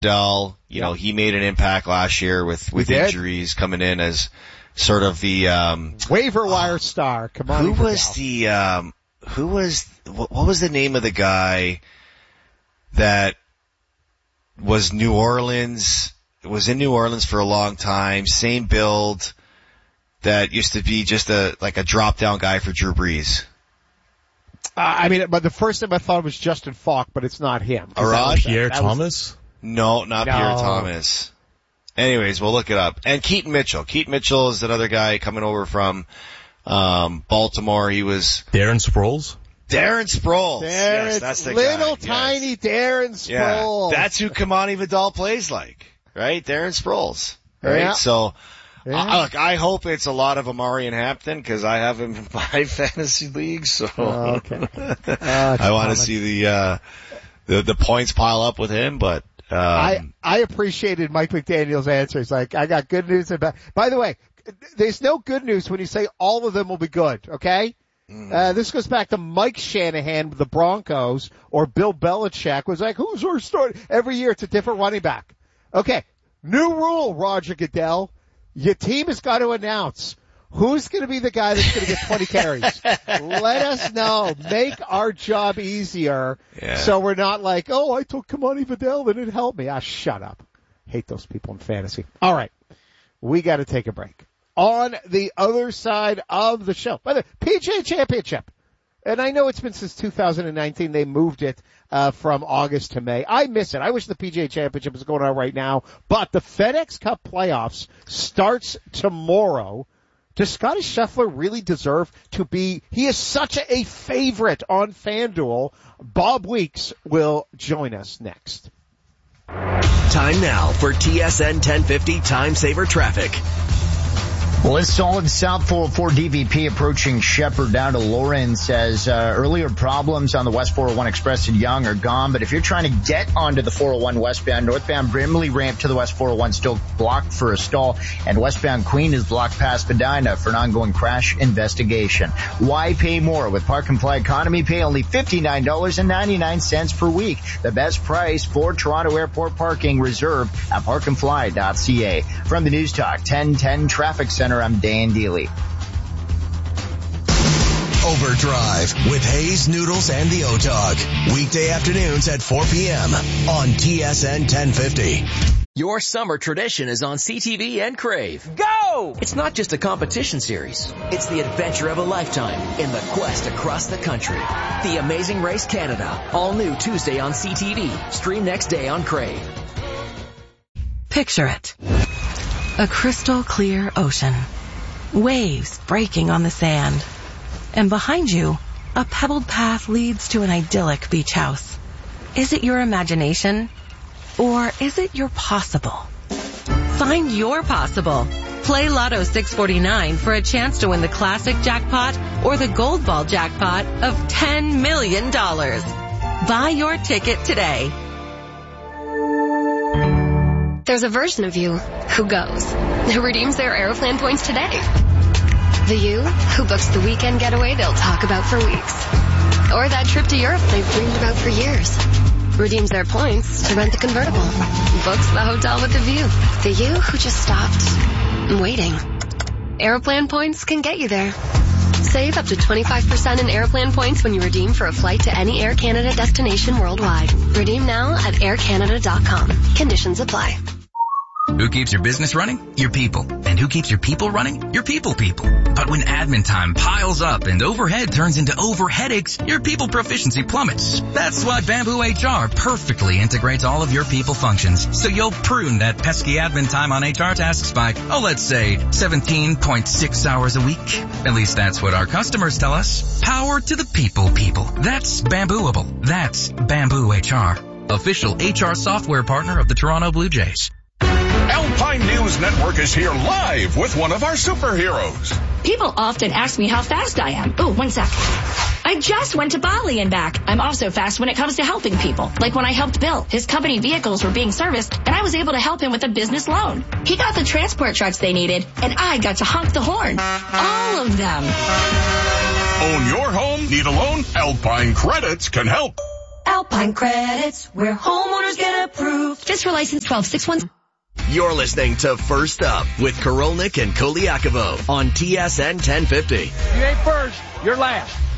Dell, you know, he made an impact last year with injuries coming in as sort of the waiver wire star. Come on. What was the name of the guy that was New Orleans? Was in New Orleans for a long time, same build, that used to be just a drop down guy for Drew Brees. But the first time I thought it was Justin Falk, but it's not him. Pierre Thomas? No, not Pierre Thomas. Anyways, we'll look it up. And Keaton Mitchell. Keaton Mitchell is another guy coming over from Baltimore. He was Darren Sproles. Yes, that's the guy. Tiny Darren Sproles. Yeah, that's who Kamani Vidal plays like, right? Darren Sproles. Right? Yeah. So, look, I hope it's a lot of Amari in Hampton because I have him in my fantasy league. So, okay. I want to see the points pile up with him, but I appreciated Mike McDaniel's answer. He's like, I got good news and bad. By the way, there's no good news when you say all of them will be good, okay? This goes back to Mike Shanahan with the Broncos, or Bill Belichick was like, who's our starter? Every year it's a different running back. Okay, new rule, Roger Goodell. Your team has got to announce who's going to be the guy that's going to get 20 carries. Let us know. Make our job easier so we're not like, oh, I took Kamani Vidal and it helped me. Shut up. Hate those people in fantasy. All right, we got to take a break. On the other side of the show, by the PGA Championship, and I know it's been since 2019. They moved it from August to May. I miss it. I wish the PGA Championship was going on right now, but the FedEx Cup playoffs starts tomorrow. Does Scotty Scheffler really deserve to be? He is such a favorite on FanDuel. Bob Weeks will join us next. Time now for TSN 1050 Time Saver Traffic. Well, it's solid south 404 DVP approaching Shepherd down to Lawrence as earlier problems on the West 401 Express and Yonge are gone. But if you're trying to get onto the 401 westbound, northbound Brimley ramp to the West 401 still blocked for a stall, and westbound Queen is blocked past Medina for an ongoing crash investigation. Why pay more? With Park and Fly Economy, pay only $59.99 per week. The best price for Toronto Airport parking reserved at parkandfly.ca. From the News Talk 1010 Traffic Center, I'm Dan Dealey. Overdrive with Hayes, Noodles, and the O-Dog. Weekday afternoons at 4 p.m. on TSN 1050. Your summer tradition is on CTV and Crave. Go! It's not just a competition series. It's the adventure of a lifetime in the quest across the country. The Amazing Race Canada. All new Tuesday on CTV. Stream next day on Crave. Picture it. A crystal clear ocean. Waves breaking on the sand. And behind you, a pebbled path leads to an idyllic beach house. Is it your imagination? Or is it your possible? Find your possible. Play Lotto 649 for a chance to win the classic jackpot or the gold ball jackpot of $10 million. Buy your ticket today. There's a version of you who goes, who redeems their Aeroplan points today. The you who books the weekend getaway they'll talk about for weeks. Or that trip to Europe they've dreamed about for years. Redeems their points to rent the convertible. Books the hotel with the view. The you who just stopped waiting. Aeroplan points can get you there. Save up to 25% in Aeroplan points when you redeem for a flight to any Air Canada destination worldwide. Redeem now at aircanada.com. Conditions apply. Who keeps your business running? Your people. And who keeps your people running? Your people. But when admin time piles up and overhead turns into over headaches, your people proficiency plummets. That's why Bamboo HR perfectly integrates all of your people functions, so you'll prune that pesky admin time on HR tasks by, let's say, 17.6 hours a week. At least that's what our customers tell us. Power to the people. That's Bambooable. That's Bamboo HR. Official HR software partner of the Toronto Blue Jays. Alpine News Network is here live with one of our superheroes. People often ask me how fast I am. Oh, 1 sec. I just went to Bali and back. I'm also fast when it comes to helping people. Like when I helped Bill. His company vehicles were being serviced, and I was able to help him with a business loan. He got the transport trucks they needed, and I got to honk the horn. All of them. Own your home? Need a loan? Alpine Credits can help. Alpine Credits, where homeowners get approved. Just for license 1261. You're listening to First Up with Korolnik and Koliakovo on TSN 1050. You ain't first, you're last.